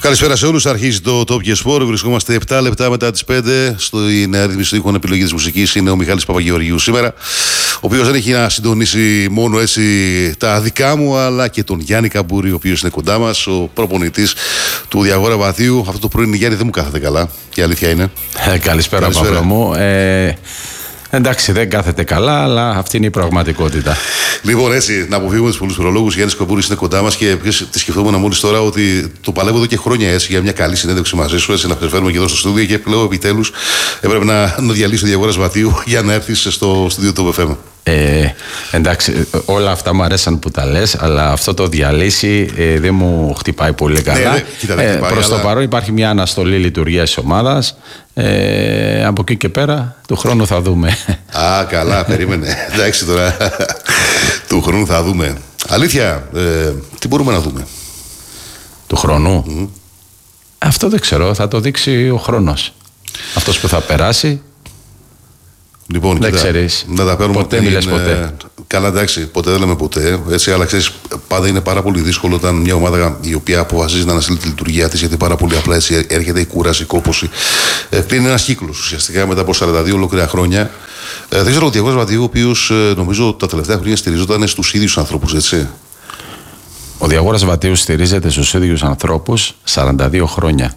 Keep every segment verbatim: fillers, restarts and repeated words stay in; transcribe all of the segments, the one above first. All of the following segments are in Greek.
Καλησπέρα σε όλους. Αρχίζει το Top και Sport. Βρισκόμαστε επτά λεπτά μετά τις πέντε. Στην ρύθμιση ήχων επιλογή της μουσικής είναι ο Μιχάλης Παπαγεωργίου σήμερα, ο οποίος δεν έχει να συντονίσει μόνο έτσι τα δικά μου, αλλά και τον Γιάννη Καμπούρη, ο οποίος είναι κοντά μας, ο προπονητής του Διαγόρα Βαθίου. Αυτό το πρωί, Γιάννη, δεν μου κάθεται καλά. Και η αλήθεια είναι. Ε, καλησπέρα, Παύλο μου. Ε, εντάξει, δεν κάθεται καλά, αλλά αυτή είναι η πραγματικότητα. Λοιπόν, έτσι, να αποφύγουμε τους πολλούς προλόγους. Γιάννης Καμπούρης είναι κοντά μας και τη σκεφτόμουν μόλις τώρα ότι το παλεύω εδώ και χρόνια έτσι για μια καλή συνέντευξη μαζί σου, έτσι να φέρουμε και εδώ στο στούντιο. Και πλέον επιτέλους έπρεπε να, να διαλύσει ο Διαγόρας Βαθίου για να έρθεις στο στούντιο του εφ εμ. Ε, εντάξει, όλα αυτά μου αρέσαν που τα λες, αλλά αυτό το διαλύσει ε, δεν μου χτυπάει πολύ καλά. Ναι, ναι, κοίτα, ε, χτυπάει, προς αλλά... το παρόν υπάρχει μια αναστολή λειτουργίας της ομάδας. Ε, από εκεί και πέρα του χρόνου θα δούμε. Α, καλά, περίμενε. Εντάξει τώρα, του χρόνου θα δούμε. Αλήθεια, ε, τι μπορούμε να δούμε του χρόνου? Mm. Αυτό δεν ξέρω, θα το δείξει ο χρόνος. Αυτός που θα περάσει. Λοιπόν, δεν κοίτα, ξέρεις, να τα παίρνουμε ποτέ μιλες ποτέ. Καλά, εντάξει, ποτέ δεν λέμε ποτέ. Έτσι, αλλά ξέρεις, πάντα είναι πάρα πολύ δύσκολο όταν μια ομάδα η οποία αποφασίζει να αναστείλει τη λειτουργία της, γιατί πάρα πολύ απλά έτσι έρχεται η κούραση, η κόπωση. Ε, κλείνει ένας κύκλος ουσιαστικά μετά από σαράντα δύο ολόκληρα χρόνια. Ε, δεν ξέρω ο Διαγόρας Βαθίου, ο οποίος ε, νομίζω τα τελευταία χρόνια στηριζόταν στους ίδιους ανθρώπους, έτσι. Ο Διαγόρας Βαθίου στηρίζεται στους ίδιους ανθρώπους σαράντα δύο χρόνια.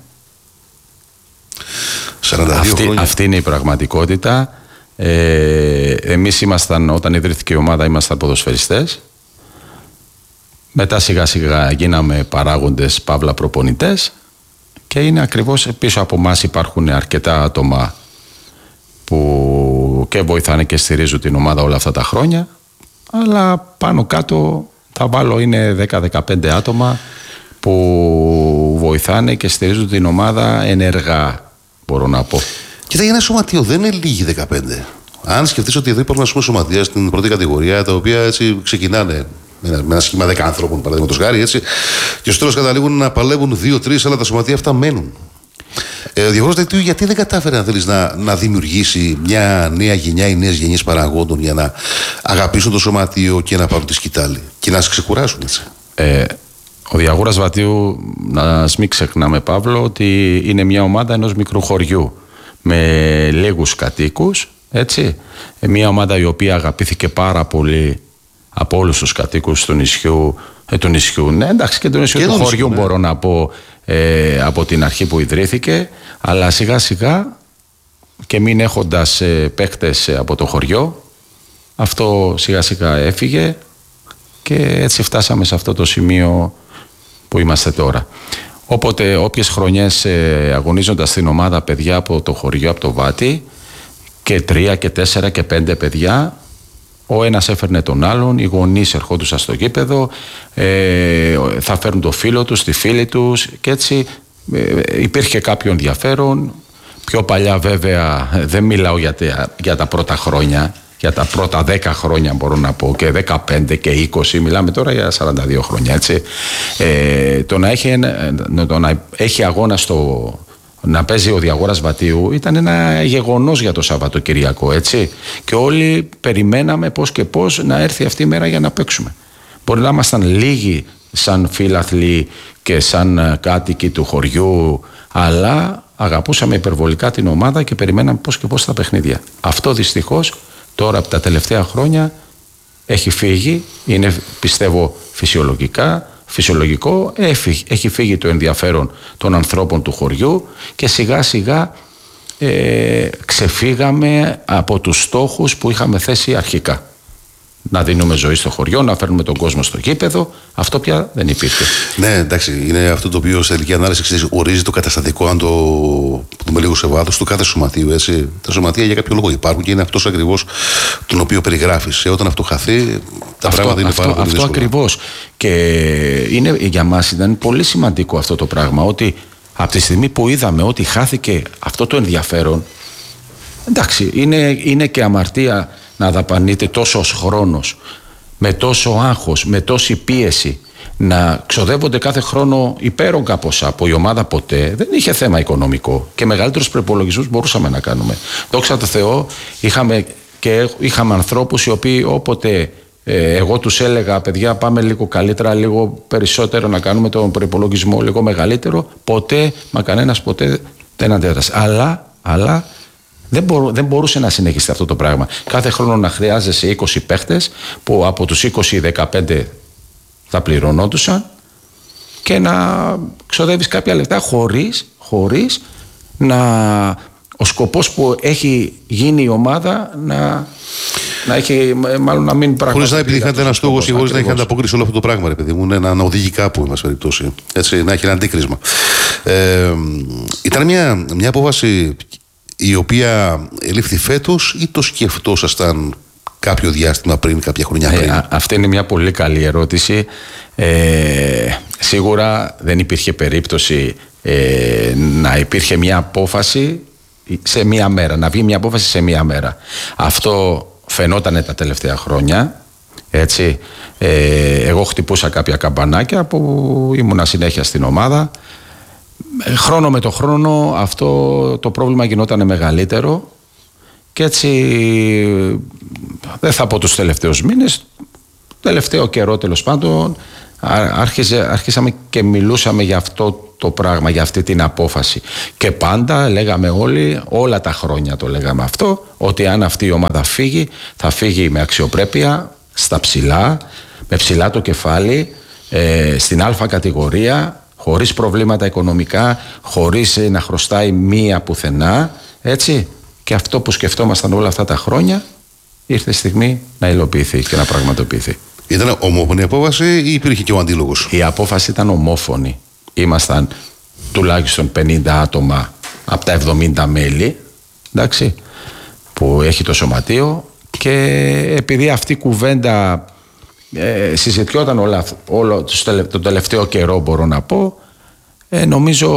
σαράντα δύο αυτή, χρόνια. Αυτή είναι η πραγματικότητα. Ε, εμείς ήμασταν, όταν ιδρύθηκε η ομάδα, ήμασταν ποδοσφαιριστές. Μετά σιγά σιγά γίναμε παράγοντες, παύλα προπονητές, και είναι ακριβώς πίσω από εμάς υπάρχουν αρκετά άτομα που και βοηθάνε και στηρίζουν την ομάδα όλα αυτά τα χρόνια, αλλά πάνω κάτω θα βάλω είναι δέκα με δεκαπέντε άτομα που βοηθάνε και στηρίζουν την ομάδα ενεργά, μπορώ να πω. Κοίτα, για ένα σωματείο δεν είναι λίγοι δεκαπέντε. Αν σκεφτείς ότι εδώ υπάρχουν σωματεία στην πρώτη κατηγορία, τα οποία έτσι ξεκινάνε με ένα σχήμα δέκα ανθρώπων, παραδείγματος χάρη, έτσι, και στο τέλος καταλήγουν να παλεύουν δύο τρία, αλλά τα σωματεία αυτά μένουν. Ε, ο Διαγόρας Βαθίου γιατί δεν κατάφερε, αν θέλεις, να, να δημιουργήσει μια νέα γενιά ή νέες γενιές παραγόντων για να αγαπήσουν το σωματείο και να πάρουν τη σκητάλη και να σε ξεκουράσουν, έτσι. Ε, ο Διαγόρας Βαθίου, να μην ξεχνάμε, Παύλο, ότι είναι μια ομάδα ενός μικρού χωριού με λίγους κατοίκους, έτσι. Μια ομάδα η οποία αγαπήθηκε πάρα πολύ από όλους τους κατοίκους του νησιού, ε, του νησιού, ναι, εντάξει, και του νησιού, και του χωριού, ναι, μπορώ να πω, ε, από την αρχή που ιδρύθηκε, αλλά σιγά σιγά και μην έχοντας ε, παίκτες από το χωριό, αυτό σιγά σιγά έφυγε και έτσι φτάσαμε σε αυτό το σημείο που είμαστε τώρα. Όποτε, όποιες χρονιές ε, αγωνίζοντας στην ομάδα παιδιά από το χωριό, από το Βάτι, και τρία και τέσσερα και πέντε παιδιά, ο ένας έφερνε τον άλλον, οι γονείς ερχόντουσαν στο γήπεδο, ε, θα φέρουν το φίλο τους, τη φίλη τους, και έτσι ε, υπήρχε κάποιο ενδιαφέρον. Πιο παλιά βέβαια, δεν μιλάω για τα, για τα πρώτα χρόνια, για τα πρώτα δέκα χρόνια μπορώ να πω, και δεκαπέντε και είκοσι, μιλάμε τώρα για σαράντα δύο χρόνια, έτσι. Ε, το, να έχει, το να έχει αγώνα στο... να παίζει ο Διαγόρας Βαθίου ήταν ένα γεγονός για το Σαββατοκυριακό, έτσι. Και όλοι περιμέναμε πώς και πώς να έρθει αυτή η μέρα για να παίξουμε. Μπορεί να ήμασταν λίγοι σαν φίλαθλοι και σαν κάτοικοι του χωριού, αλλά αγαπούσαμε υπερβολικά την ομάδα και περιμέναμε πώς και πώς τα παιχνίδια. Αυτό δυστυχώς τώρα από τα τελευταία χρόνια έχει φύγει, είναι πιστεύω φυσιολογικά, φυσιολογικό, έχει, έχει φύγει το ενδιαφέρον των ανθρώπων του χωριού και σιγά σιγά ε, ξεφύγαμε από τους στόχους που είχαμε θέσει αρχικά. Να δίνουμε ζωή στο χωριό, να φέρνουμε τον κόσμο στο γήπεδο. Αυτό πια δεν υπήρχε. Ναι, εντάξει, είναι αυτό το οποίο σε τελική ανάλυση ορίζει το καταστατικό, αν το δούμε λίγο σε βάθος, του κάθε σωματείου. Έτσι. Τα σωματεία για κάποιο λόγο υπάρχουν και είναι αυτός ακριβώς τον οποίο περιγράφεις. Ε, όταν αυτό χαθεί, τα αυτό, πράγματα είναι αυτό, πάρα πολύ δύσκολα. Αυτό ακριβώς. Και είναι, για μας ήταν πολύ σημαντικό αυτό το πράγμα, ότι από τη στιγμή που είδαμε ότι χάθηκε αυτό το ενδιαφέρον, εντάξει, είναι, είναι και αμαρτία να δαπανείται τόσος χρόνος, με τόσο άγχος, με τόση πίεση, να ξοδεύονται κάθε χρόνο υπέρογκα ποσά που η ομάδα ποτέ δεν είχε θέμα οικονομικό και μεγαλύτερους προϋπολογισμούς μπορούσαμε να κάνουμε. Δόξα τω Θεώ, είχαμε, και είχαμε ανθρώπους οι οποίοι όποτε Ε, εγώ τους έλεγα, παιδιά, πάμε λίγο καλύτερα, λίγο περισσότερο, να κάνουμε τον προϋπολογισμό λίγο μεγαλύτερο. Ποτέ, μα κανένας ποτέ δεν αντέδρασε. Αλλά, αλλά δεν, μπορού, δεν μπορούσε να συνεχιστεί αυτό το πράγμα. Κάθε χρόνο να χρειάζεσαι είκοσι παίχτες, που από τους είκοσι δεκαπέντε θα πληρωνόντουσαν, και να ξοδεύεις κάποια λεφτά χωρίς, χωρίς να, ο σκοπός που έχει γίνει η ομάδα να, να έχει, μάλλον να μην πραγματοποιεί. Χωρίς να επιτυχάνεται ένα στόχο ή χωρίς να έχει ανταπόκριση όλο αυτό το πράγμα, ρε παιδί μου, να, να οδηγεί κάπου, εν πάση περιπτώσει. Έτσι, να έχει ένα αντίκρισμα. Ε, ήταν μια, μια απόφαση η οποία ελήφθη φέτος ή το σκεφτόσασταν κάποιο διάστημα πριν, κάποια χρονιά πριν? Ε, αυτή είναι μια πολύ καλή ερώτηση. Ε, σίγουρα δεν υπήρχε περίπτωση ε, να υπήρχε μια απόφαση σε μια μέρα, να βγει μια απόφαση σε μια μέρα. Αυτό φαινόταν τα τελευταία χρόνια, έτσι. Ε, εγώ χτυπούσα κάποια καμπανάκια που ήμουνα συνέχεια στην ομάδα. Χρόνο με το χρόνο αυτό το πρόβλημα γινόταν μεγαλύτερο, και έτσι δεν θα πω τους τελευταίους μήνες, τελευταίο καιρό τέλος πάντων άρχιζε, άρχισαμε και μιλούσαμε για αυτό το πράγμα, για αυτή την απόφαση. Και πάντα λέγαμε όλοι, όλα τα χρόνια το λέγαμε αυτό, ότι αν αυτή η ομάδα φύγει, θα φύγει με αξιοπρέπεια, στα ψηλά, με ψηλά το κεφάλι, ε, στην Α κατηγορία, χωρίς προβλήματα οικονομικά, χωρίς να χρωστάει μία πουθενά, έτσι. Και αυτό που σκεφτόμασταν όλα αυτά τα χρόνια, ήρθε η στιγμή να υλοποιηθεί και να πραγματοποιηθεί. Ήταν ομόφωνη η απόφαση ή υπήρχε και ο αντίλογος? Η απόφαση ήταν ομόφωνη. Ήμασταν τουλάχιστον πενήντα άτομα από τα εβδομήντα μέλη, εντάξει, που έχει το σωματείο, και επειδή αυτή η κουβέντα ε, συζητιόταν όλα, όλο το τελευταίο καιρό, μπορώ να πω, Ε, νομίζω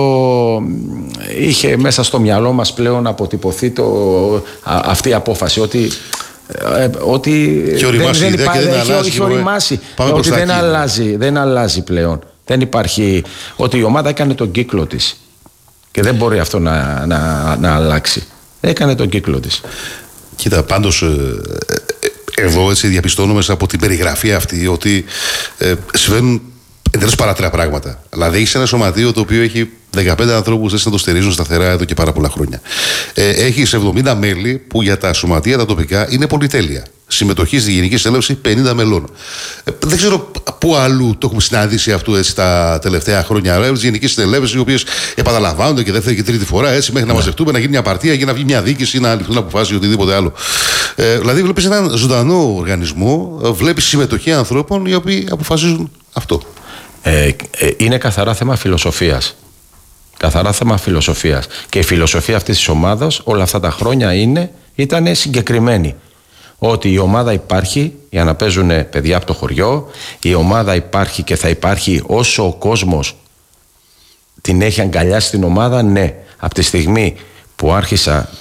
είχε μέσα στο μυαλό μας πλέον αποτυπωθεί το, α, αυτή η απόφαση, ότι, ε, ότι δεν, δεν υπάρχει, δεν έχει, έχει οριμάσει, ότι δεν αλλάζει, δεν αλλάζει πλέον, δεν υπάρχει, ότι η ομάδα έκανε τον κύκλο της και δεν μπορεί αυτό να, να, να αλλάξει, έκανε τον κύκλο της. Κοίτα, πάντως ε, ε, εδώ έτσι διαπιστώνω μέσα από την περιγραφή αυτή ότι ε, συμβαίνουν εντελώς παράτερα πράγματα. Δηλαδή, έχει ένα σωματείο το οποίο έχει δεκαπέντε ανθρώπους έτσι να το στηρίζουν σταθερά εδώ και πάρα πολλά χρόνια. Ε, έχει εβδομήντα μέλη που για τα σωματεία τα τοπικά είναι πολυτέλεια. Συμμετοχή στη Γενική Συνέλευση πενήντα μελών. Ε, δεν ξέρω πού αλλού το έχουμε συναντήσει αυτό έτσι τα τελευταία χρόνια. Τι Γενική Συνέλευση, οι οποίες επαναλαμβάνονται και δεύτερη και τρίτη φορά έτσι μέχρι να μαζευτούμε, να γίνει μια παρτία για να βγει μια διοίκηση, να ληφθούν αποφάσεις ή οτιδήποτε άλλο. Ε, δηλαδή, βλέπει έναν ζωντανό οργανισμό, βλέπει συμμετοχή ανθρώπων οι οποίοι αποφασίζουν αυτό. Ε, ε, είναι καθαρά θέμα φιλοσοφίας. Καθαρά θέμα φιλοσοφίας. Και η φιλοσοφία αυτής της ομάδας όλα αυτά τα χρόνια είναι, ήταν συγκεκριμένη. Ότι η ομάδα υπάρχει για να παίζουν παιδιά από το χωριό, η ομάδα υπάρχει και θα υπάρχει όσο ο κόσμος την έχει αγκαλιάσει την ομάδα, ναι. Από τη στιγμή που άρχισα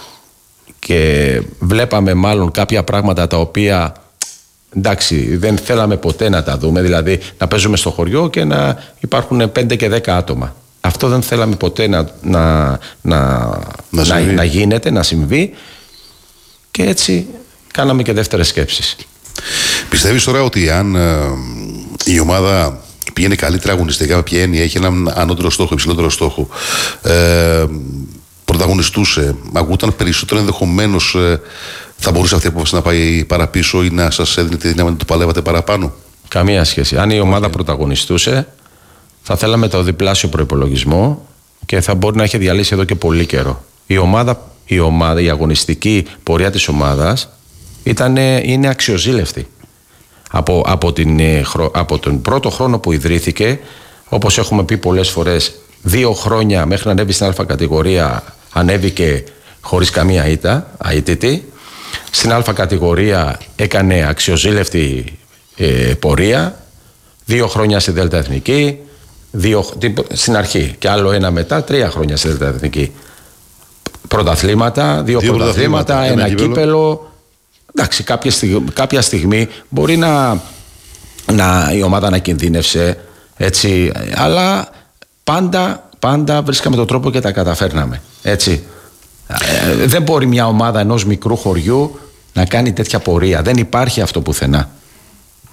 και βλέπαμε μάλλον κάποια πράγματα τα οποία, εντάξει, δεν θέλαμε ποτέ να τα δούμε, δηλαδή να παίζουμε στο χωριό και να υπάρχουν πέντε και δέκα άτομα. Αυτό δεν θέλαμε ποτέ να, να, να, να, να, να γίνεται, να συμβεί, και έτσι κάναμε και δεύτερες σκέψεις. Πιστεύεις τώρα ότι αν ε, η ομάδα πηγαίνει καλύτερα αγωνιστικά, ποια έννοια, έχει έναν ανώτερο στόχο, υψηλότερο στόχο, ε, πρωταγωνιστούσε, αγούταν περισσότερο, ενδεχομένως ε, θα μπορούσε αυτή η απόφαση να πάει παραπίσω ή να σας έδινε τη δύναμη να το παλεύατε παραπάνω? Καμία σχέση. Αν η ομάδα okay. πρωταγωνιστούσε, θα θέλαμε το διπλάσιο προϋπολογισμό και θα μπορεί να έχει διαλύσει εδώ και πολύ καιρό. Η ομάδα, η, ομάδα, η αγωνιστική πορεία της ομάδας ήταν, είναι αξιοζήλευτη. Από, από, την, από τον πρώτο χρόνο που ιδρύθηκε, όπως έχουμε πει πολλές φορές, δύο χρόνια μέχρι να ανέβει στην Α κατηγορία, ανέβηκε χωρίς καμία ήττα, αίτητη. Στην Α κατηγορία έκανε αξιοζήλευτη ε, πορεία, δύο χρόνια στη Δέλτα Εθνική, δύο, στην αρχή και άλλο ένα μετά, τρία χρόνια στη Δέλτα Εθνική. Πρωταθλήματα, δύο, δύο πρωταθλήματα, ένα, ένα κύπελο. κύπελο. Εντάξει, κάποια στιγμή, κάποια στιγμή μπορεί να, να, η ομάδα να κινδύνευσε, έτσι, αλλά πάντα, πάντα βρίσκαμε τον τρόπο και τα καταφέρναμε, έτσι. Ε, δεν μπορεί μια ομάδα ενός μικρού χωριού να κάνει τέτοια πορεία. Δεν υπάρχει αυτό πουθενά.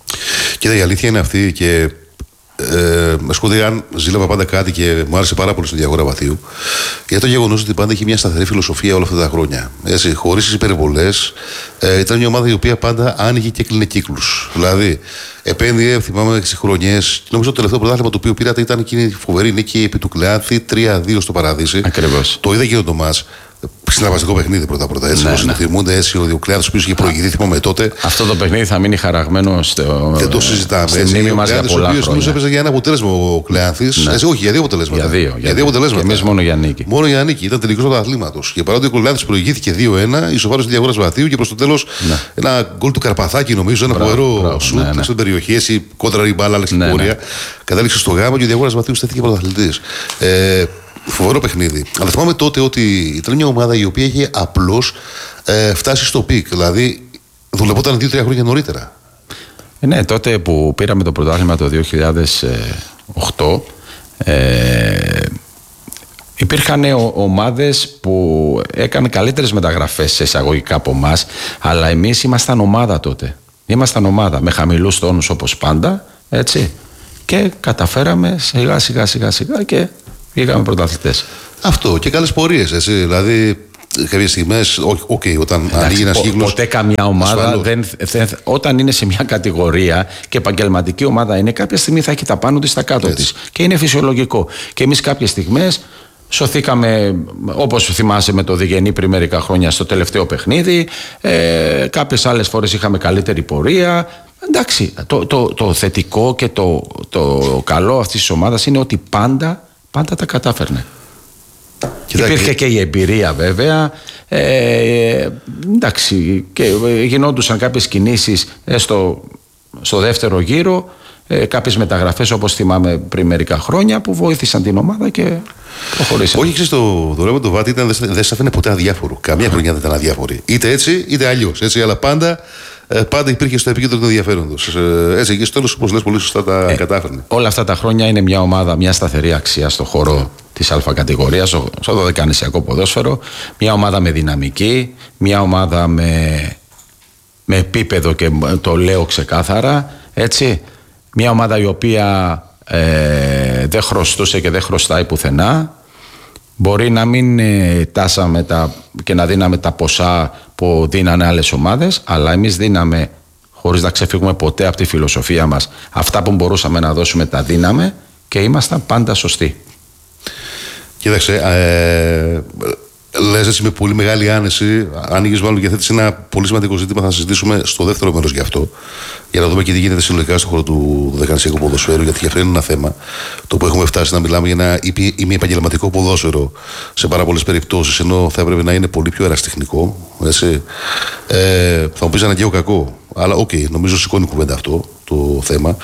Κοίτα, η αλήθεια είναι αυτή και ε, με αν ζήλευα πάντα κάτι και μου άρεσε πάρα πολύ στον Διαγόρα Βαθίου, για το γεγονός ότι πάντα είχε μια σταθερή φιλοσοφία όλα αυτά τα χρόνια. Χωρίς υπερβολές, ε, ήταν μια ομάδα η οποία πάντα άνοιγε και έκλεινε κύκλους. Δηλαδή, επένδυε, θυμάμαι στις χρονιές. Νομίζω το τελευταίο πρωτάθλημα το οποίο πήρατε ήταν εκείνη η φοβερή νίκη επί του Κλεάνθη τρία δύο στο Παραδείσι. Ακριβώς. Το είδα και το μάτς. Συναρπαστικό παιχνίδι πρώτα-πρώτα. Έτσι, ναι, ναι. Θυμούνται έτσι ο Κλεάνθης που είχε προηγηθεί, θυμάμαι τότε. Αυτό το παιχνίδι θα μείνει χαραγμένο στο. Δεν το συζητάμε. Στη μνήμη μας για πολλά χρόνια. Νομίζω έπαιζε για ένα αποτέλεσμα ο Κλεάνθης. Ναι. Όχι, για δύο αποτελέσματα. Για δύο, για για δύο αποτελέσματα. Εμείς μόνο για νίκη. Μόνο για νίκη. Ήταν τελικός του αθλήματος. Και παρότι ο Κλεάνθης προηγήθηκε δύο ένα, ισοφάρισε τη Διαγόρας Βαθίου και προς το τέλος ναι. ένα γκολ του Καρπαθάκη, νομίζω, ένα φοβερό σουτ ναι, ναι. στην περιοχή. Έτσι, κόντρα η μπάλα, άλλαξε την πορεία. Κατάληξε στο γάμα και ο Διαγόρας Βαθίου στέθηκε πρωταθλητής. Φοβερό παιχνίδι. Αλλά θυμάμαι τότε ότι ήταν μια ομάδα η οποία είχε απλώς ε, φτάσει στο πικ. Δηλαδή δουλευόταν δύο τρία χρόνια νωρίτερα. Ε, ναι, τότε που πήραμε το πρωτάθλημα το δύο χιλιάδες οκτώ ε, υπήρχαν ομάδες που έκαναν καλύτερες μεταγραφές σε εισαγωγικά από εμάς, αλλά εμείς ήμασταν ομάδα τότε. Ήμασταν ομάδα με χαμηλούς τόνους όπως πάντα, έτσι. Και καταφέραμε σιγά σιγά σιγά σιγά και πήγαμε πρωταθλητές. Αυτό και καλές πορείες, έτσι. Δηλαδή, κάποιες στιγμές, οκ, okay, όταν ανοίγει ένας κύκλος. Ποτέ καμιά ομάδα, δεν, δεν, όταν είναι σε μια κατηγορία και επαγγελματική ομάδα είναι, κάποια στιγμή θα έχει τα πάνω της, τα κάτω της. Και είναι φυσιολογικό. Και εμείς κάποιες στιγμές σωθήκαμε, όπως θυμάσαι, με το Διγενή πριν μερικά χρόνια στο τελευταίο παιχνίδι. Ε, κάποιες άλλες φορές είχαμε καλύτερη πορεία. Εντάξει, το, το, το θετικό και το, το καλό αυτής της ομάδας είναι ότι πάντα. Πάντα τα κατάφερνε. Κοιτά, υπήρχε και... και η εμπειρία βέβαια. Ε, εντάξει, και γινόντουσαν κάποιες κινήσεις ε, στο, στο δεύτερο γύρο, ε, κάποιες μεταγραφές όπως θυμάμαι πριν μερικά χρόνια που βοήθησαν την ομάδα και προχωρήσαν. Όχι, ξέρεις, το, το ρεύμα του Βάτη ήταν, δεν σε άφηνε ποτέ αδιάφορο. Καμία χρονιά δεν ήταν αδιάφορη. Είτε έτσι είτε αλλιώς. Έτσι, αλλά πάντα. Πάντα υπήρχε στο επίκεντρο του ενδιαφέροντος. Έτσι, και στο τέλος, όπως λες, πολύ σωστά τα ε, κατάφερνε. Όλα αυτά τα χρόνια είναι μια ομάδα, μια σταθερή αξία στο χώρο της Α κατηγορίας, στο, στο δωδεκανησιακό ποδόσφαιρο. Μια ομάδα με δυναμική, μια ομάδα με, με επίπεδο και το λέω ξεκάθαρα. Έτσι. Μια ομάδα η οποία ε, δεν χρωστούσε και δεν χρωστάει πουθενά. Μπορεί να μην ε, τάσαμε τα, και να δίναμε τα ποσά που δίνανε άλλες ομάδες, αλλά εμείς δίναμε, χωρίς να ξεφύγουμε ποτέ από τη φιλοσοφία μας, αυτά που μπορούσαμε να δώσουμε τα δίναμε και ήμασταν πάντα σωστοί. Κοίταξε, ε, λες έτσι με πολύ μεγάλη άνεση, άνοιγες μάλλον και θέτεις ένα πολύ σημαντικό ζήτημα, θα συζητήσουμε στο δεύτερο μέρος γι' αυτό, για να δούμε και τι γίνεται συνολικά στον χώρο του δεκανησιακού ποδοσφαίρου, γιατί και αυτό είναι ένα θέμα το που έχουμε φτάσει να μιλάμε για ένα ημιεπαγγελματικό ποδόσφαιρο σε πάρα πολλές περιπτώσεις, ενώ θα έπρεπε να είναι πολύ πιο ερασιτεχνικό. Έτσι. Ε, θα μου πεις αναγκαίο κακό, αλλά οκ, okay, νομίζω σηκώνει κουβέντα αυτό το θέμα.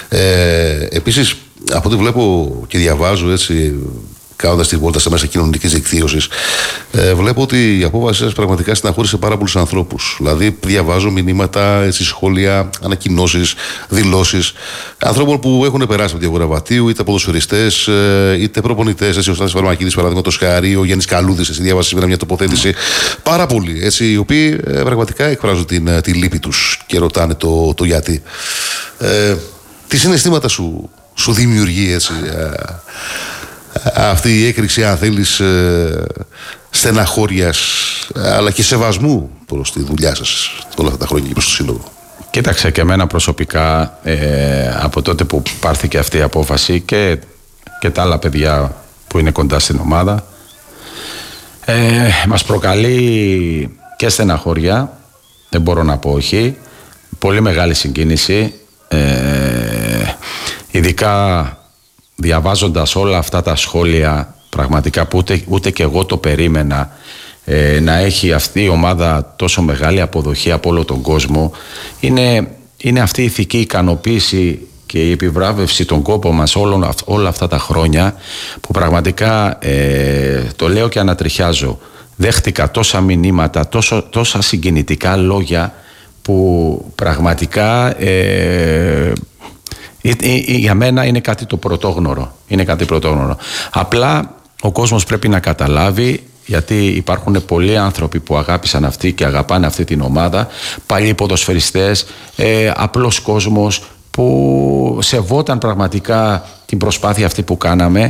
Ε, επίσης, από ό,τι βλέπω και διαβάζω έτσι, κάνοντας τη βόλτα στα μέσα κοινωνικής δικτύωσης, ε, βλέπω ότι η απόφαση σας πραγματικά στεναχώρησε πάρα πολλούς ανθρώπους. Δηλαδή, διαβάζω μηνύματα, έτσι, σχόλια, ανακοινώσεις, δηλώσεις ανθρώπων που έχουν περάσει από τη Διαγόρα Βαθίου, είτε ποδοσφαιριστές, είτε προπονητές. Έτσι, ο Στάθης Φαρμακίδης, παραδείγματος χάρη, ο Γιάννης Καλούδης, έτσι, διάβασα σήμερα μια τοποθέτηση. Πάρα πολλοί, έτσι, οι οποίοι ε, πραγματικά εκφράζουν την, τη λύπη τους και ρωτάνε το, το γιατί. Ε, τι συναισθήματα σου, σου δημιουργεί, έτσι, ε, αυτή η έκρηξη, αν θέλεις, στεναχώριας αλλά και σεβασμού προς τη δουλειά σας όλα αυτά τα χρόνια και προς το σύλλογο? Κοίταξε, και εμένα προσωπικά ε, από τότε που πάρθηκε αυτή η απόφαση και, και τα άλλα παιδιά που είναι κοντά στην ομάδα, ε, μας προκαλεί και στεναχώρια, δεν μπορώ να πω όχι, πολύ μεγάλη συγκίνηση, ε, ειδικά διαβάζοντας όλα αυτά τα σχόλια, πραγματικά που ούτε, ούτε και εγώ το περίμενα, ε, να έχει αυτή η ομάδα τόσο μεγάλη αποδοχή από όλο τον κόσμο. Είναι, είναι αυτή η ηθική ικανοποίηση και η επιβράβευση των κόπων μας όλων, όλα αυτά τα χρόνια, που πραγματικά ε, το λέω και ανατριχιάζω. Δέχτηκα τόσα μηνύματα, τόσο, τόσα συγκινητικά λόγια που πραγματικά ε, για μένα είναι κάτι το πρωτόγνωρο. Είναι κάτι πρωτόγνωρο. Απλά ο κόσμος πρέπει να καταλάβει, γιατί υπάρχουν πολλοί άνθρωποι που αγάπησαν αυτή και αγαπάνε αυτή την ομάδα, παλιοί ποδοσφαιριστές, ε, απλός κόσμος που σεβόταν πραγματικά την προσπάθεια αυτή που κάναμε.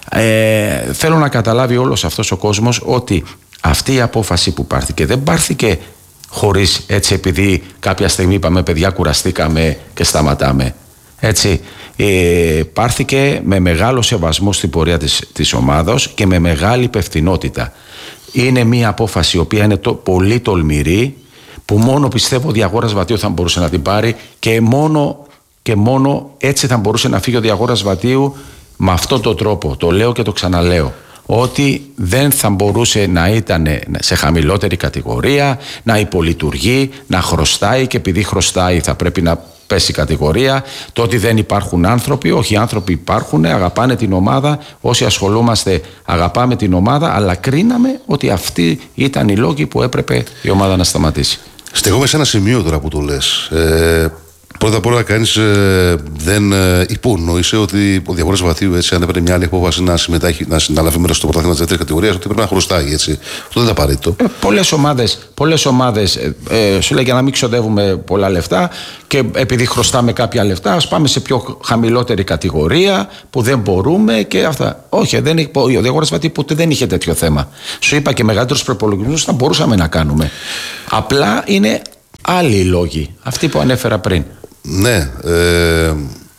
Ε, θέλω να καταλάβει όλος αυτός ο κόσμος ότι αυτή η απόφαση που πάρθηκε δεν πάρθηκε χωρίς έτσι επειδή κάποια στιγμή είπαμε παιδιά κουραστήκαμε και σταματάμε. Έτσι, ε, πάρθηκε με μεγάλο σεβασμό στην πορεία της, της ομάδος και με μεγάλη υπευθυνότητα. Είναι μια απόφαση η οποία είναι το, πολύ τολμηρή, που μόνο πιστεύω ο Διαγόρας Βατίου θα μπορούσε να την πάρει και μόνο, και μόνο έτσι θα μπορούσε να φύγει ο Διαγόρας Βατίου με αυτόν τον τρόπο. Το λέω και το ξαναλέω. Ότι δεν θα μπορούσε να ήταν σε χαμηλότερη κατηγορία, να υπολειτουργεί, να χρωστάει και επειδή χρωστάει θα πρέπει να πέσει κατηγορία. Το ότι δεν υπάρχουν άνθρωποι, όχι, οι άνθρωποι υπάρχουν, αγαπάνε την ομάδα, όσοι ασχολούμαστε αγαπάμε την ομάδα, αλλά κρίναμε ότι αυτοί ήταν οι λόγοι που έπρεπε η ομάδα να σταματήσει. Στεγόμαι σε ένα σημείο τώρα που το λες. Ε, πρώτα απ' όλα κανείς ε, δεν ε, υπονόησε ότι ο Διαγόρας Βατίου, έτσι, αν έπαιρνε μια άλλη απόφαση να συμμετέχει, να, να λάβει μέρος στο πρωτάθλημα της δεύτερης κατηγορίας, ότι πρέπει να χρωστάει, έτσι. Αυτό δεν είναι απαραίτητο. Ε, πολλές ομάδες, πολλές ομάδες ε, ε, σου λέει για να μην ξοδεύουμε πολλά λεφτά και επειδή χρωστάμε κάποια λεφτά, ας πάμε σε πιο χαμηλότερη κατηγορία που δεν μπορούμε και αυτά. Όχι, δεν, ο Διαγόρας Βατίου ποτέ δεν είχε τέτοιο θέμα. Σου είπα και μεγαλύτερους προπολογισμούς θα μπορούσαμε να κάνουμε. Απλά είναι άλλοι λόγοι, αυτοί που ανέφερα πριν. Ναι, ε,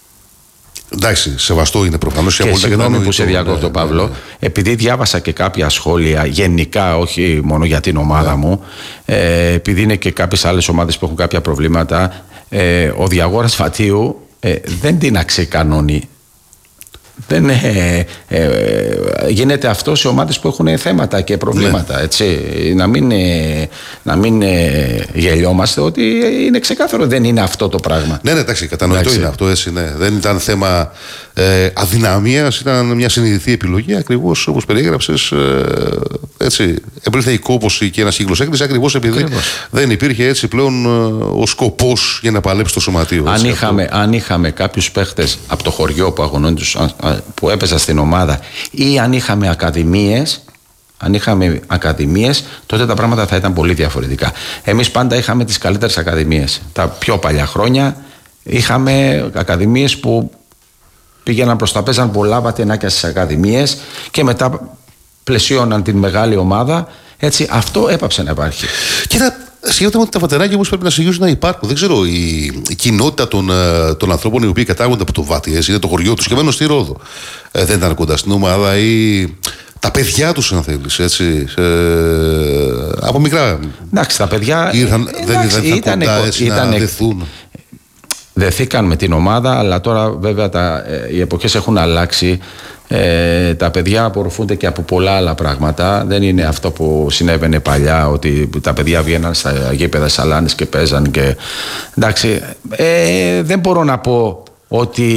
εντάξει, σεβαστό είναι προφανώς. Και συγγνώμη που σε διακόπτω, ναι, Παύλο, ναι, ναι. επειδή διάβασα και κάποια σχόλια γενικά, όχι μόνο για την ομάδα, ναι, μου, ε, επειδή είναι και κάποιες άλλες ομάδες που έχουν κάποια προβλήματα, ε, ο Διαγόρας Βατίου ε, δεν την αξεκανώνει. Δεν, ε, ε, γίνεται αυτό σε ομάδες που έχουν θέματα και προβλήματα, ναι. Έτσι. Να μην, ε, να μην ε, γελιόμαστε ότι είναι ξεκάθαρο, δεν είναι αυτό το πράγμα. Ναι, ναι, εντάξει, κατανοητό εντάξει. Είναι αυτό, έτσι, ναι. Δεν ήταν θέμα ε, αδυναμίας, ήταν μια συνειδητή επιλογή, ακριβώς όπως περιέγραψες, ε, έτσι. Επήλθε η κόπωση και ένας κύκλος έκλεισε ακριβώς επειδή ακριβώς. δεν υπήρχε έτσι πλέον ε, ο σκοπός για να παλέψει το σωματείο. Αν, έτσι, είχαμε, αν είχαμε κάποιους παίχτες από το χωριό που αγωνόντουσαν, που έπαιζα στην ομάδα, ή αν είχαμε ακαδημίες, αν είχαμε ακαδημίες, τότε τα πράγματα θα ήταν πολύ διαφορετικά. Εμείς πάντα είχαμε τις καλύτερες ακαδημίες. Τα πιο παλιά χρόνια είχαμε ακαδημίες που πήγαιναν προς τα, παίζαν πολλά βατενάκια στις ακαδημίες και μετά πλαισίωναν την μεγάλη ομάδα. Έτσι, αυτό έπαψε να υπάρχει. Κοίτα, σκέφτομαι ότι τα βατεράκια όμως πρέπει να συνεχίσουν να υπάρχουν. Δεν ξέρω, η, η κοινότητα των, των ανθρώπων οι οποίοι κατάγονται από το Βάτι, έτσι, είναι το χωριό τους και μένουν στη Ρόδο. Ε, δεν ήταν κοντά στην ομάδα ή τα παιδιά τους, αν θέλεις, έτσι. Ε, από μικρά. Εντάξει, τα παιδιά ήρθαν, εντάξει, δεν ήταν κοντά, έτσι, ήταν, να δεθούν. Δεθήκαν με την ομάδα, αλλά τώρα βέβαια τα, ε, οι εποχές έχουν αλλάξει. Ε, τα παιδιά απορροφούνται και από πολλά άλλα πράγματα. Δεν είναι αυτό που συνέβαινε παλιά, ότι τα παιδιά βγαίναν στα γήπεδα σαλάνες και παίζαν και... Εντάξει, ε, δεν μπορώ να πω ότι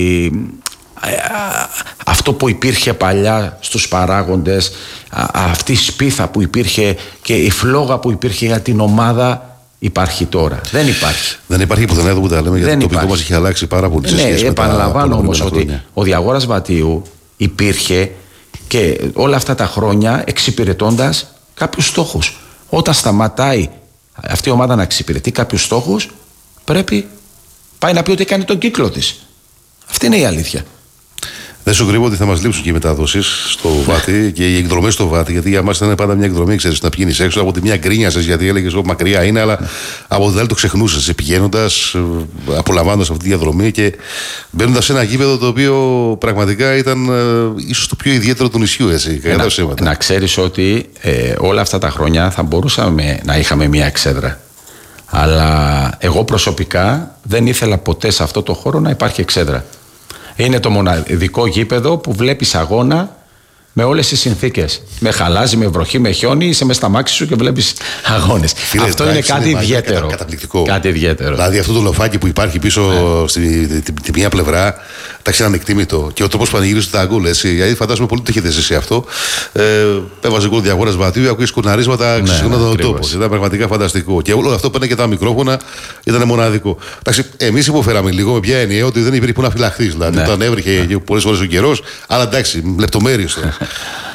ε, αυτό που υπήρχε παλιά στους παράγοντες, α, αυτή η σπίθα που υπήρχε και η φλόγα που υπήρχε για την ομάδα υπάρχει τώρα. Δεν υπάρχει. Δεν υπάρχει πουθενά εδώ που τα λέμε, γιατί το τοπικό μας έχει αλλάξει πάρα πολύ. Ναι, επαναλαμβάνω όμως ότι χρόνια. Ο Διαγόρας Βατίου υπήρχε και όλα αυτά τα χρόνια εξυπηρετώντας κάποιους στόχους. Όταν σταματάει αυτή η ομάδα να εξυπηρετεί κάποιους στόχους, πρέπει πάει να πει ότι κάνει τον κύκλο της. Αυτή είναι η αλήθεια. Δεν σου κρύβω ότι θα μας λείψουν και οι μεταδόσεις στο Βάτι και οι εκδρομές στο Βάτι, γιατί για μας ήταν πάντα μια εκδρομή, ξέρεις, να πηγαίνεις έξω, από τη μια γκρίνιασες γιατί έλεγες ότι μακριά είναι, αλλά από την άλλη το ξεχνούσες πηγαίνοντας, απολαμβάνοντας αυτή τη διαδρομή και μπαίνοντας σε ένα γήπεδο το οποίο πραγματικά ήταν ε, ίσως το πιο ιδιαίτερο του νησιού, έτσι. Να, να ξέρεις ότι ε, όλα αυτά τα χρόνια θα μπορούσαμε να είχαμε μια εξέδρα. Αλλά εγώ προσωπικά δεν ήθελα ποτέ σε αυτό το χώρο να υπάρχει εξέδρα. Είναι το μοναδικό γήπεδο που βλέπεις αγώνα με όλες τις συνθήκες. Με χαλάζει, με βροχή, με χιόνι, είσαι μες στα μάξι σου και βλέπεις αγώνες. Φίλε, αυτό είναι κάτι είναι ιδιαίτερο. Κατα, καταπληκτικό. Κάτι ιδιαίτερο. Δηλαδή αυτό το λοφάκι που υπάρχει πίσω ναι. στη τη, τη, τη μία πλευρά, εντάξει, είναι ανεκτήμητο. Και ο τρόπος που πανηγύρισε τα γκολ, έτσι. Γιατί φαντάζομαι πολύ το έχετε ζήσει αυτό. Ε, έβαζε γκολ Διαγόρας Βατίου, ακούει σκουναρίσματα, ξεσηκώνονταν ναι, τον τόπο. Ήταν πραγματικά φανταστικό. Και όλο αυτό παίρνει και τα μικρόφωνα, ήταν μοναδικό. Εντάξει, εμείς υποφέραμε λίγο με ποια έννοια ότι δεν υπήρχε που να φυλαχθεί. Δηλαδή, ναι. Όταν έβριχε πολλές φορές ο καιρός, αλλά εντάξει, λεπτομέρειες τώρα.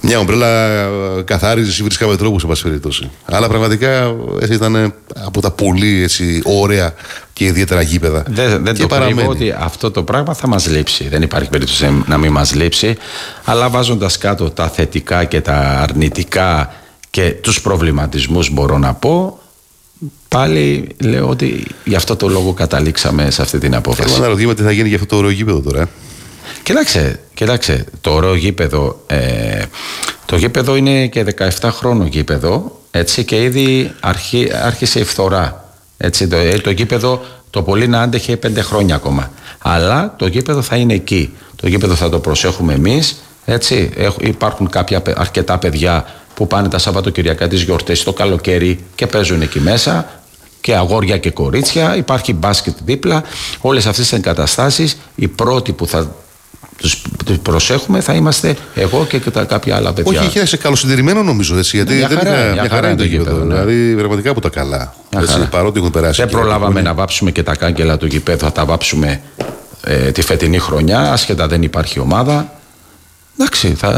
Μια ομπρέλα καθάριζε ή βρίσκαμε τρόπους, σε πάση περιπτώσει. Αλλά πραγματικά έτσι ήταν από τα πολύ έτσι, ωραία και ιδιαίτερα γήπεδα. Δεν, δεν το κρύβω ότι αυτό το πράγμα θα μας λείψει. Δεν υπάρχει περίπτωση να μην μας λείψει. Αλλά βάζοντας κάτω τα θετικά και τα αρνητικά και τους προβληματισμούς, μπορώ να πω, πάλι λέω ότι γι' αυτό το λόγο καταλήξαμε σε αυτή την απόφαση. Εγώ αναρωτιέμαι τι θα γίνει για αυτό το ωραίο γήπεδο τώρα. Κοίταξε, κοίταξε, το ωραίο γήπεδο, ε, το γήπεδο είναι και δεκαεπτά χρόνο γήπεδο, έτσι, και ήδη αρχί, άρχισε η φθορά. Έτσι, το, το γήπεδο το πολύ να άντεχε πέντε χρόνια ακόμα. Αλλά το γήπεδο θα είναι εκεί. Το γήπεδο θα το προσέχουμε εμείς. Έτσι, υπάρχουν κάποια, αρκετά παιδιά που πάνε τα Σαββατοκυριακά, τις γιορτές, το καλοκαίρι και παίζουν εκεί μέσα. Και αγόρια και κορίτσια. Υπάρχει μπάσκετ δίπλα. Όλες αυτές τις εγκαταστάσεις, οι πρώτοι που θα τους προσέχουμε θα είμαστε εγώ και τα κάποια άλλα παιδιά. Όχι, είχε σε καλοσυντηρημένο νομίζω, έτσι, γιατί μια δεν χαρά, είναι μια χαρά είναι το γήπεδο. Ναι. Δηλαδή, πραγματικά από τα καλά. Έτσι, παρότι έχουν περάσει. Δεν προλάβαμε να βάψουμε και τα κάγκελα του γηπέδου, θα τα βάψουμε ε, τη φετινή χρονιά, άσχετα δεν υπάρχει ομάδα. Εντάξει, θα,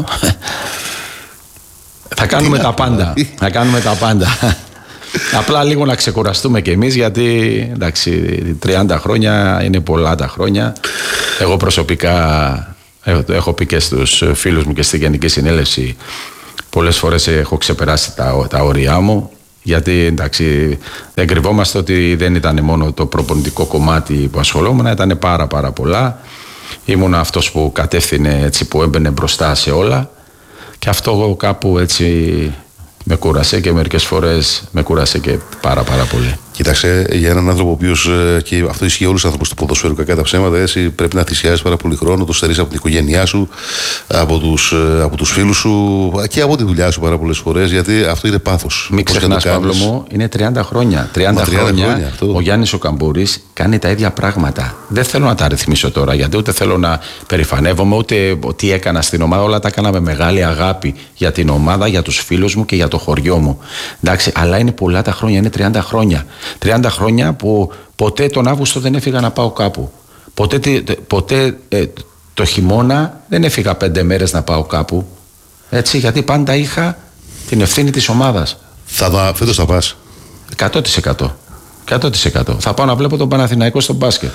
θα κάνουμε τα πάντα. Θα κάνουμε τα πάντα. Απλά λίγο να ξεκουραστούμε κι εμείς, γιατί εντάξει, τριάντα χρόνια είναι πολλά τα χρόνια. Εγώ προσωπικά έχω πει και στους φίλους μου και στη Γενική Συνέλευση, πολλές φορές έχω ξεπεράσει τα, τα όρια μου, γιατί εντάξει, δεν κρυβόμαστε ότι δεν ήταν μόνο το προπονητικό κομμάτι που ασχολόμουν, ήταν πάρα πάρα πολλά. Ήμουν αυτός που κατεύθυνε, έτσι, που έμπαινε μπροστά σε όλα, και αυτό κάπου έτσι με κούρασε, και μερικές φορές με κούρασε και πάρα πάρα πολύ. Κοίταξε, για έναν άνθρωπο ο οποίος, και αυτό ισχύει για όλους τους άνθρωπους του ποδοσφαίρου, κακά τα ψέματα, έτσι, πρέπει να θυσιάζεις πάρα πολύ χρόνο, το στερείς από την οικογένειά σου, από τους, από τους φίλους σου και από τη δουλειά σου πάρα πολλές φορές, γιατί αυτό είναι πάθος. Μην ξεχνάς, Παύλο μου, είναι τριάντα χρόνια. τριάντα, τριάντα χρόνια, χρόνια ο Γιάννης ο Καμπούρης κάνει τα ίδια πράγματα. Δεν θέλω να τα αριθμίσω τώρα, γιατί ούτε θέλω να περηφανεύομαι, ούτε τι έκανα στην ομάδα. Όλα τα έκανα με μεγάλη αγάπη για την ομάδα, για τους φίλους μου και για το χωριό μου. Εντάξει, αλλά είναι πολλά τα χρόνια, είναι τριάντα χρόνια. τριάντα χρόνια που ποτέ τον Αύγουστο δεν έφυγα να πάω κάπου. Ποτέ, ποτέ ε, το χειμώνα δεν έφυγα πέντε μέρες να πάω κάπου. Έτσι, γιατί πάντα είχα την ευθύνη της ομάδας. Θα, φέτος θα πας? εκατό τοις εκατό. εκατό τοις εκατό. Θα πάω να βλέπω τον Παναθηναϊκό στο μπάσκετ.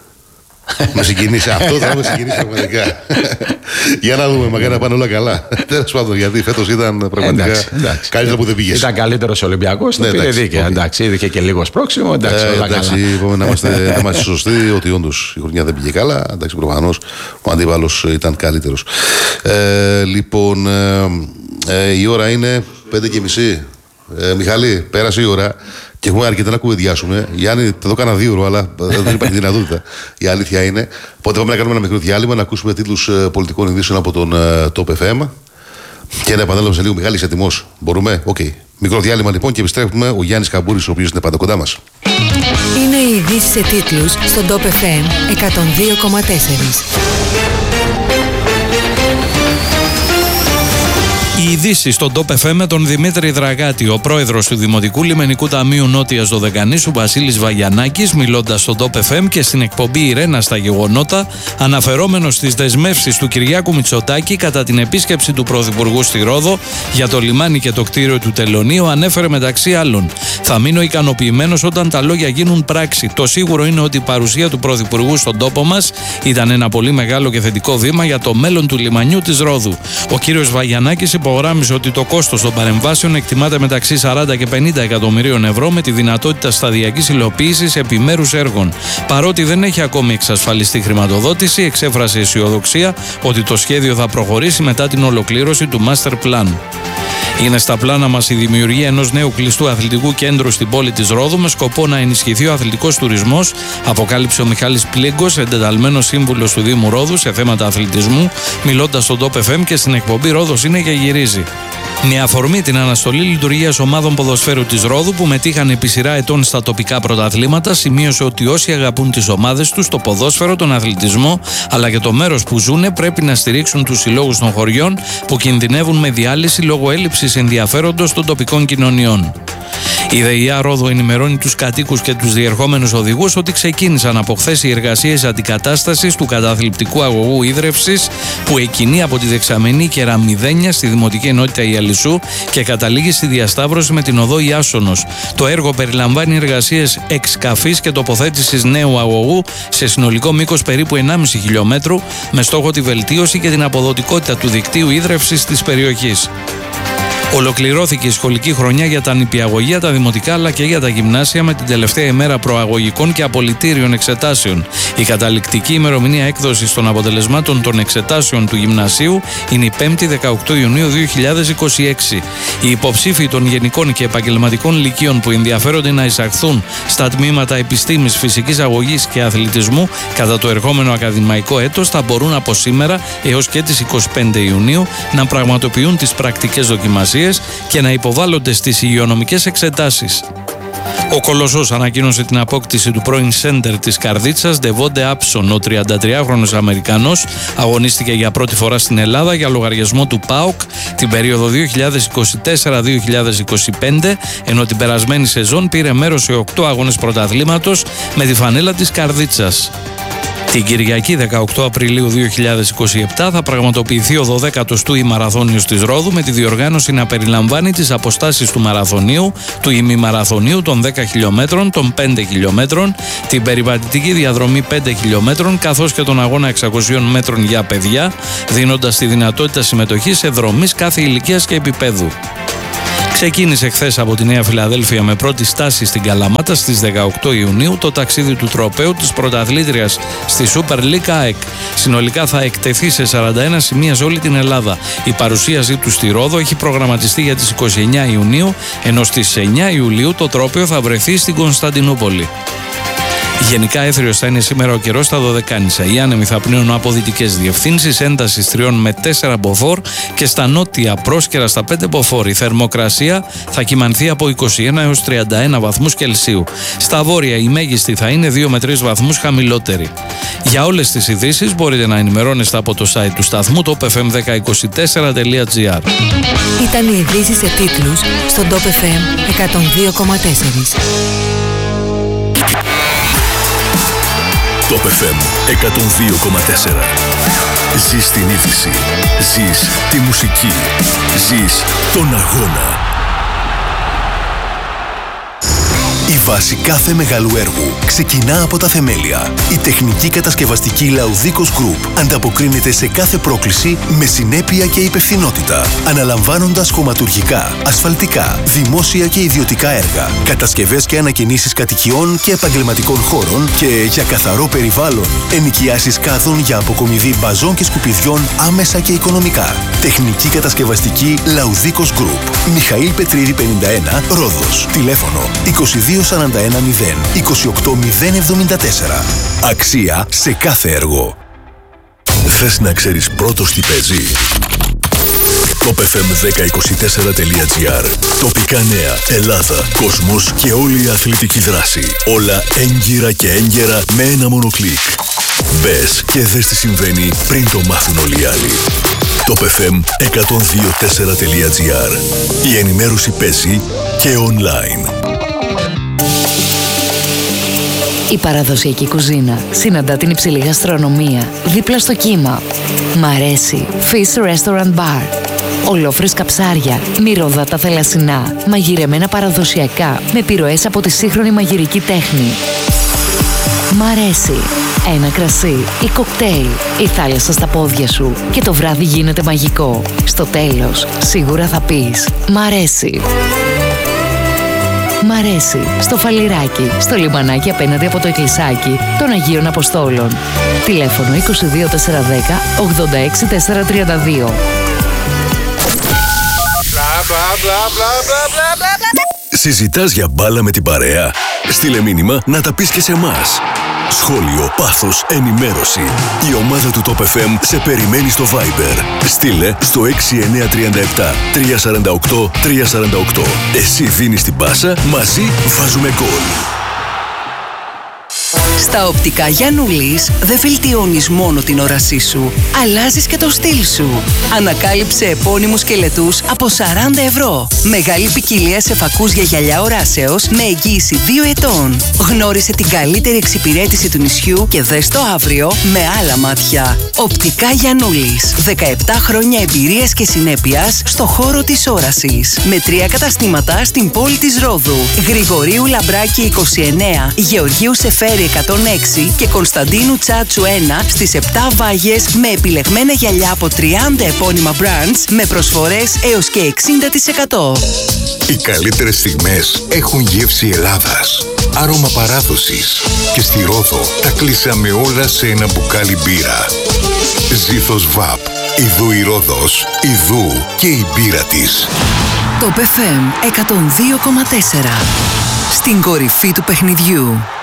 Με συγκινήσει αυτό, θα με συγκινήσει πραγματικά. Για να δούμε, μακάρι να πάνε όλα καλά. Τέλος πάντων, γιατί φέτος ήταν πραγματικά καλύτερα που δεν πήγες. Ήταν καλύτερος Ολυμπιακός, το πήρε δίκαια. Εντάξει, είχε και λίγο σπρώξιμο. Εντάξει, όλα καλά. Είπαμε να είμαστε σωστοί, ότι όντως η χρονιά δεν πήγε καλά. Εντάξει, προφανώς ο αντίπαλος ήταν καλύτερος. Λοιπόν, η ώρα είναι πέντε και μισή. Μιχάλη, πέρασε η ώρα. Και έχουμε αρκετά να κουβεντιάσουμε. Γιάννη, θα το έκανα δύο ώρο, αλλά δεν υπάρχει δυνατότητα. Η αλήθεια είναι. Οπότε πάμε να κάνουμε ένα μικρό διάλειμμα, να ακούσουμε τίτλους πολιτικών ειδήσεων από τον Top εφ εμ. Και να επανέλθουμε σε λίγο. Μιχάλη, είσαι έτοιμος? Μπορούμε? Οκ. Okay. Μικρό διάλειμμα λοιπόν και επιστρέφουμε. Ο Γιάννης Καμπούρης, ο οποίος είναι πάντα κοντά μας. Είναι οι ειδήσεις σε τίτλους στον Top εφ εμ εκατόν δύο κόμμα τέσσερα. Οι ειδήσεις στον Top εφ εμ με τον Δημήτρη Δραγάτη. Ο πρόεδρος του Δημοτικού Λιμενικού Ταμείου Νότιας Δωδεκανήσου, Βασίλης Βαγιανάκης, μιλώντας στον Top εφ εμ και στην εκπομπή Ιρένα στα γεγονότα, αναφερόμενος στις δεσμεύσεις του Κυριάκου Μητσοτάκη κατά την επίσκεψη του Πρωθυπουργού στη Ρόδο για το λιμάνι και το κτίριο του Τελωνείου, ανέφερε μεταξύ άλλων: θα μείνω ικανοποιημένος όταν τα λόγια γίνουν πράξη. Το σίγουρο είναι ότι η παρουσία του Πρωθυπουργού στον τόπο μας ήταν ένα πολύ μεγάλο και θετικό βήμα για το μέλλον του λιμανιού της Ρόδου. Ο κύριος Βαγιανάκης υπογράμμισε ότι το κόστος των παρεμβάσεων εκτιμάται μεταξύ σαράντα και πενήντα εκατομμυρίων ευρώ, με τη δυνατότητα σταδιακής υλοποίησης επιμέρους έργων. Παρότι δεν έχει ακόμη εξασφαλιστεί χρηματοδότηση, εξέφρασε αισιοδοξία ότι το σχέδιο θα προχωρήσει μετά την ολοκλήρωση του Master Plan. Είναι στα πλάνα μας η δημιουργία ενός νέου κλειστού αθλητικού κέντρου στην πόλη της Ρόδου με σκοπό να ενισχυθεί ο αθλητικός τουρισμός, αποκάλυψε ο Μιχάλης Πλίγκος, εντεταλμένος σύμβουλος του Δήμου Ρόδου σε θέματα αθλητισμού, μιλώντας στον Top εφ εμ και στην εκπομπή Ρόδος είναι και γυρίζει. Με αφορμή την αναστολή λειτουργίας ομάδων ποδοσφαίρου της Ρόδου που μετήχαν επί σειρά ετών στα τοπικά πρωταθλήματα, σημείωσε ότι όσοι αγαπούν τις ομάδες τους, το ποδόσφαιρο, τον αθλητισμό αλλά και το μέρος που ζουνε πρέπει να στηρίξουν τους συλλόγους των χωριών που κινδυνεύουν με διάλυση λόγω έλλειψης ενδιαφέροντος των τοπικών κοινωνιών. Η ΔΕΙΑ Ρόδου ενημερώνει τους κατοίκους και τους διερχόμενους οδηγούς ότι ξεκίνησαν από χθες οι εργασίες αντικατάστασης του καταθλιπτικού αγωγού ίδρευσης που εκκινεί από τη δεξαμενή Κεραμιδένια στη Δημοτική Ενότητα Ιαλισσού και καταλήγει στη διασταύρωση με την οδό Ιάσονος. Το έργο περιλαμβάνει εργασίες εξκαφής και τοποθέτησης νέου αγωγού σε συνολικό μήκος περίπου ενάμιση χιλιόμετρου με στόχο τη βελτίωση και την αποδοτικότητα του δικτύου ίδρευσης της περιοχής. Ολοκληρώθηκε η σχολική χρονιά για τα νηπιαγωγεία, τα δημοτικά αλλά και για τα γυμνάσια με την τελευταία ημέρα προαγωγικών και απολυτήριων εξετάσεων. Η καταληκτική ημερομηνία έκδοσης των αποτελεσμάτων των εξετάσεων του γυμνασίου είναι η πέμπτη δεκαοκτώ Ιουνίου δύο χιλιάδες είκοσι έξι. Οι υποψήφοι των γενικών και επαγγελματικών λυκείων που ενδιαφέρονται να εισαχθούν στα τμήματα επιστήμης, φυσικής αγωγής και αθλητισμού κατά το ερχόμενο ακαδημαϊκό έτος θα μπορούν από σήμερα έως και τις εικοστή πέμπτη Ιουνίου να πραγματοποιούν τις πρακτικές δοκιμασίες και να υποβάλλονται στις υγειονομικές εξετάσεις. Ο Κολοσσός ανακοίνωσε την απόκτηση του πρώην σέντερ της Καρδίτσας, Ντεβόντε Άψον. Ο τριαντατριάχρονος Αμερικανός αγωνίστηκε για πρώτη φορά στην Ελλάδα για λογαριασμό του ΠΑΟΚ την περίοδο δύο χιλιάδες είκοσι τέσσερα δύο χιλιάδες είκοσι πέντε, ενώ την περασμένη σεζόν πήρε μέρος σε οκτώ αγώνες πρωταθλήματος με τη φανέλα της Καρδίτσας. Την Κυριακή δεκαοκτώ Απριλίου δύο χιλιάδες είκοσι επτά θα πραγματοποιηθεί ο δωδέκατος του ημαραθώνιος της Ρόδου με τη διοργάνωση να περιλαμβάνει τις αποστάσεις του μαραθωνίου, του ημιμαραθωνίου των δέκα χιλιόμετρων, των πέντε χιλιόμετρων, την περιπατητική διαδρομή πέντε χιλιόμετρων καθώς και τον αγώνα εξακοσίων μέτρων για παιδιά, δίνοντας τη δυνατότητα συμμετοχής σε δρομείς κάθε ηλικίας και επίπεδου. Ξεκίνησε χθες από τη Νέα Φιλαδέλφια με πρώτη στάση στην Καλαμάτα στις δεκαοκτώ Ιουνίου το ταξίδι του τροπαίου της πρωταθλήτριας στη Super League ΑΕΚ. Συνολικά θα εκτεθεί σε σαράντα ένα σημεία σε όλη την Ελλάδα. Η παρουσίασή του στη Ρόδο έχει προγραμματιστεί για τις είκοσι εννέα Ιουνίου, ενώ στις εννέα Ιουλίου το τρόπαιο θα βρεθεί στην Κωνσταντινούπολη. Γενικά έθριος θα είναι σήμερα ο καιρός στα Δωδεκάνησα. Οι άνεμοι θα πνέουν από δυτικές διευθύνσεις, έντασης τριών με τέσσερα μποφόρ και στα νότια πρόσκαιρα στα πέντε μποφόρ. Η θερμοκρασία θα κυμανθεί από είκοσι ένα έως τριάντα ένα βαθμούς Κελσίου. Στα βόρεια η μέγιστη θα είναι δύο με τρεις βαθμούς χαμηλότερη. Για όλες τις ειδήσεις μπορείτε να ενημερώνεστε από το site του σταθμού top f m ένα μηδέν δύο τέσσερα τελεία gr. Ήταν οι ειδήσεις σε τίτλους στον Top εφ εμ εκατόν δύο κόμμα τέσσερα. Top εφ εμ εκατόν δύο κόμμα τέσσερα. Ζεις την είδηση. Ζεις τη μουσική. Ζεις τον αγώνα. Η βάση κάθε μεγάλου έργου ξεκινά από τα θεμέλια. Η τεχνική κατασκευαστική Λαουδίκος Group ανταποκρίνεται σε κάθε πρόκληση με συνέπεια και υπευθυνότητα, αναλαμβάνοντας χωματουργικά, ασφαλτικά, δημόσια και ιδιωτικά έργα, κατασκευές και ανακαινήσεις κατοικιών και επαγγελματικών χώρων και για καθαρό περιβάλλον, ενοικιάσεις κάδων για αποκομιδή μπαζών και σκουπιδιών άμεσα και οικονομικά. Τεχνική κατασκευαστική Λαουδίκος Group. Μιχαήλ Πετρίδη πενήντα ένα, Ρόδος. Τηλέφωνο είκοσι δύο σαράντα ένα μηδέν είκοσι οκτώ μηδέν εβδομήντα τέσσερα. Αξία σε κάθε έργο. Θες να ξέρεις πρώτος τι παίζει? top f m ένα μηδέν δύο τέσσερα τελεία gr. Τοπικά νέα, Ελλάδα, κόσμος και όλη η αθλητική δράση. Όλα έγκυρα και έγκαιρα με ένα μόνο κλικ. Μπες και δες τι συμβαίνει πριν το μάθουν όλοι οι άλλοι. top f m εκατόν δύο τέσσερα τελεία gr. Η ενημέρωση παίζει και online. Η παραδοσιακή κουζίνα συναντά την υψηλή γαστρονομία δίπλα στο κύμα. Μ' αρέσει Fish Restaurant Bar. Ολόφρεσκα ψάρια, μυρωδάτα θελασσινά, μαγειρεμένα παραδοσιακά με επιρροές από τη σύγχρονη μαγειρική τέχνη. Μ' αρέσει. Ένα κρασί ή κοκτέιλ, η θάλασσα στα πόδια σου και το βράδυ γίνεται μαγικό. Στο τέλος, σίγουρα θα πεις «Μ' αρέσει». Μ' αρέσει στο Φαλιράκι, στο λιμανάκι απέναντι από το εκκλησάκι των Αγίων Αποστόλων. Τηλέφωνο είκοσι δύο τετρακόσια δέκα ογδόντα έξι τετρακόσια τριάντα δύο. Συζητάς για μπάλα με την παρέα? Στείλε μήνυμα να τα πεις και σε εμάς. Σχόλιο, πάθος, ενημέρωση. Η ομάδα του Top εφ εμ σε περιμένει στο Viber. Στείλε στο έξι εννιά τρία επτά τρία τέσσερα οκτώ τρία τέσσερα οκτώ. Εσύ δίνεις την πάσα, μαζί βάζουμε γκολ. Στα οπτικά Γιαννούλης δεν βελτιώνεις μόνο την όρασή σου, αλλάζεις και το στυλ σου. Ανακάλυψε επώνυμους σκελετούς από σαράντα ευρώ. Μεγάλη ποικιλία σε φακούς για γυαλιά οράσεως με εγγύηση δύο ετών. Γνώρισε την καλύτερη εξυπηρέτηση του νησιού και δες το αύριο με άλλα μάτια. Οπτικά Γιαννούλης. δεκαεπτά χρόνια εμπειρίας και συνέπειας στο χώρο της όρασης. Με τρία καταστήματα στην πόλη της Ρόδου. Γρηγορίου Λαμπράκη είκοσι εννέα, Γεωργίου Σεφέρη εκατόν έξι και Κωνσταντίνου Τσάτσου ένα στις επτά Βάγες με επιλεγμένα γυαλιά από τριάντα επώνυμα brands με προσφορές έως και εξήντα τοις εκατό. Οι καλύτερες στιγμές έχουν γεύση Ελλάδας, άρωμα παράδοσης και στη Ρόδο τα κλείσαμε όλα σε ένα μπουκάλι μπύρα. Ζήθος Βαπ, ιδού η Ρόδος, ιδού και η μπύρα της. Top εφ εμ εκατόν δύο κόμμα τέσσερα. Στην κορυφή του παιχνιδιού.